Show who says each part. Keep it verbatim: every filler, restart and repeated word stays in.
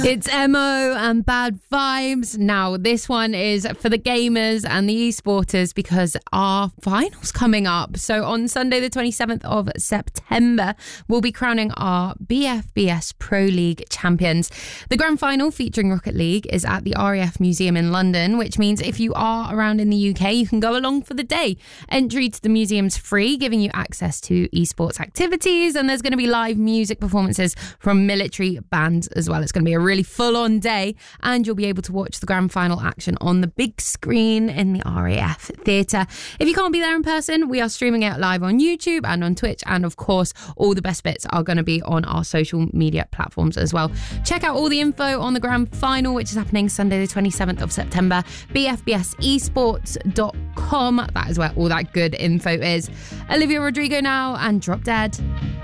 Speaker 1: It's M O and Bad Vibes. Now, this one is for the gamers and the esporters because our final's coming up. So on Sunday, the twenty-seventh of September, we'll be crowning our B F B S Pro League champions. The grand final featuring Rocket League is at the R A F Museum in London, which means if you are around in the U K, you can go along for the day. Entry to the museum's free, giving you access to esports activities, and there's going to be live music performances from military bands as well. It's going to be a really full-on day, and you'll be able to watch the grand final action on the big screen in the R A F Theatre. If you can't be there in person, we are streaming it live on YouTube and on Twitch, and of course all the best bits are going to be on our social media platforms as well. Check out all the info on the grand final, which is happening Sunday the twenty-seventh of September, b f b s esports dot com. That is where all that good info is. Olivia Rodrigo now and Drop Dead.